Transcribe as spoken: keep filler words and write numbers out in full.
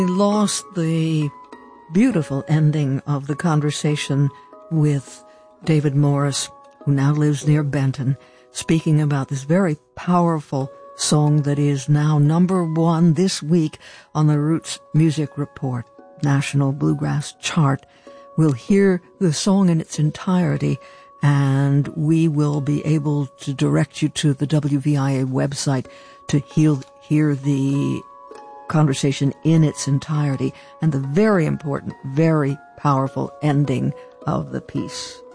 We lost the beautiful ending of the conversation with David Morris, who now lives near Benton, speaking about this very powerful song that is now number one this week on the Roots Music Report National Bluegrass Chart. We'll hear the song in its entirety, and we will be able to direct you to the W V I A website to hear, hear the conversation in its entirety and the very important, very powerful ending of the piece.